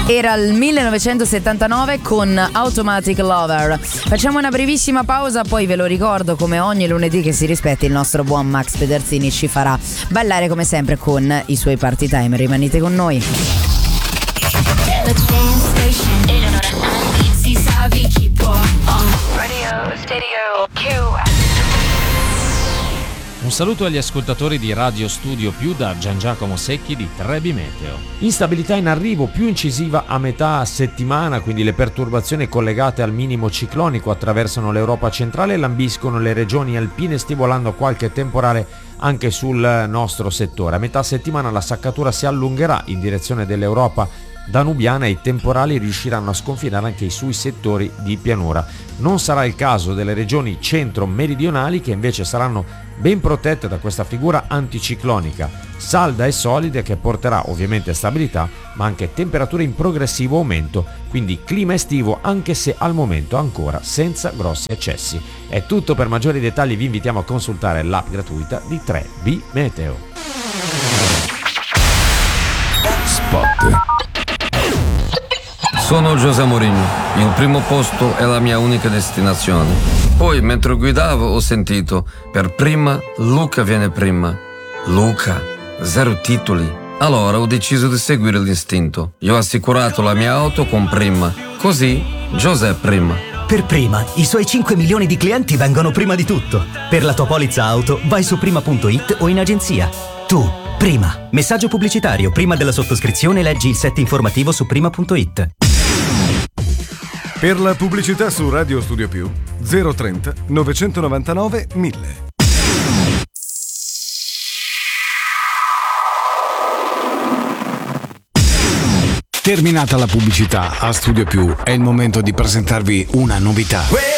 Era il 1979 con Automatic Lover. Facciamo una brevissima pausa, poi ve lo ricordo, come ogni lunedì che si rispetti, il nostro buon Max Pederzini ci farà ballare come sempre con i suoi party time. Rimanete con noi. Un saluto agli ascoltatori di Radio Studio Più da Gian Giacomo Secchi di Trebi Meteo. Instabilità in arrivo, più incisiva a metà settimana, quindi le perturbazioni collegate al minimo ciclonico attraversano l'Europa centrale e lambiscono le regioni alpine, stimolando qualche temporale anche sul nostro settore. A metà settimana la saccatura si allungherà in direzione dell'Europa danubiana e i temporali riusciranno a sconfinare anche sui settori di pianura. Non sarà il caso delle regioni centro-meridionali, che invece saranno ben protette da questa figura anticiclonica, salda e solida, che porterà ovviamente stabilità ma anche temperature in progressivo aumento, quindi clima estivo anche se al momento ancora senza grossi eccessi. È tutto, per maggiori dettagli vi invitiamo a consultare l'app gratuita di 3B Meteo. Spot. Sono José Mourinho, il primo posto è la mia unica destinazione. Poi, mentre guidavo, ho sentito, per prima, Luca viene prima. Luca, 0 titoli. Allora ho deciso di seguire l'istinto. Io ho assicurato la mia auto con Prima. Così, José prima. Per Prima, i suoi 5 milioni di clienti vengono prima di tutto. Per la tua polizza auto, vai su prima.it o in agenzia. Tu, Prima. Messaggio pubblicitario. Prima della sottoscrizione leggi il set informativo su prima.it. Per la pubblicità su Radio Studio Più 030 999 1000. Terminata la pubblicità, a Studio Più è il momento di presentarvi una novità.